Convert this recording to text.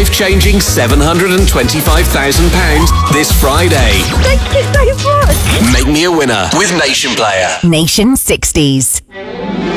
life-changing £725,000 this Friday. Thank you so much. Make me a winner with Nation Player. Nation 60s.